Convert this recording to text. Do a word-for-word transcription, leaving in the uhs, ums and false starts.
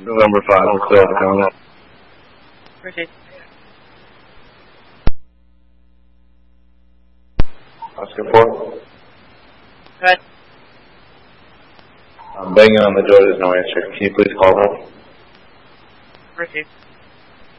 November five, I'm clear on the comment. Proceed. Oscar four. Go ahead. I'm banging on the door, there's no answer. Can you please call her? Proceed.